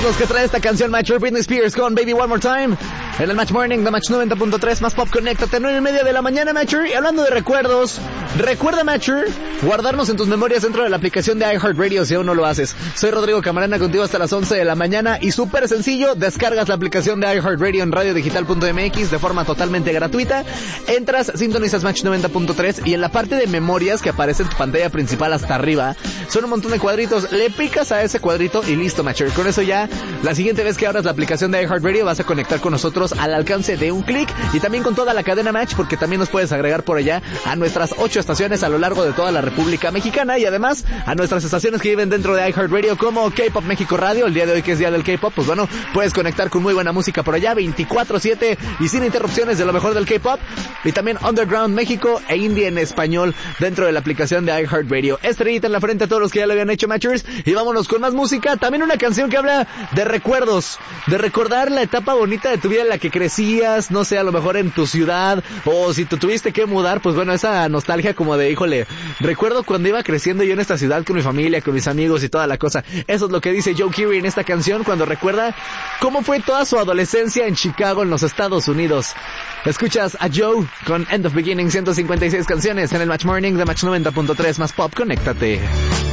los que trae esta canción, Matcher. Britney Spears con Baby One More Time. En el Match Morning, The Match 90.3, más pop, conéctate, 9:30 de la mañana, Matcher. Y hablando de recuerdos, recuerda, Matcher, guardarnos en tus memorias dentro de la aplicación de iHeartRadio si aún no lo haces. Soy Rodrigo Camarena, contigo hasta las 11 de la mañana. Y súper sencillo, descargas la aplicación de iHeartRadio en radiodigital.mx de forma totalmente gratuita. Entras, sintonizas Match 90.3 y en la parte de memorias que aparece en tu pantalla principal hasta arriba, son un montón de cuadritos. Le picas a ese cuadrito y listo, Matcher. Con eso ya, la siguiente vez que abras la aplicación de iHeartRadio vas a conectar con nosotros al alcance de un clic y también con toda la cadena Match, porque también nos puedes agregar por allá a nuestras 8 estaciones a lo largo de toda la República Mexicana y además a nuestras estaciones que viven dentro de iHeartRadio como K-Pop México Radio. El día de hoy, que es día del K-Pop, pues bueno, puedes conectar con muy buena música por allá 24/7 y sin interrupciones de lo mejor del K-Pop, y también Underground México e Indie en español dentro de la aplicación de iHeartRadio. Estrellita en la frente a todos los que ya lo habían hecho, Matchers, y vámonos con más música. También una canción que habla de recuerdos, de recordar la etapa bonita de tu vida en la que crecías, no sé, a lo mejor en tu ciudad, o si tú tuviste que mudar, pues bueno, esa nostalgia como de, híjole, recuerdo cuando iba creciendo yo en esta ciudad con mi familia, con mis amigos y toda la cosa. Eso es lo que dice Joe Keery en esta canción cuando recuerda cómo fue toda su adolescencia en Chicago, en los Estados Unidos. Escuchas a Joe con End of Beginning, 156 canciones en el Match Morning de Match 90.3, más pop, conéctate.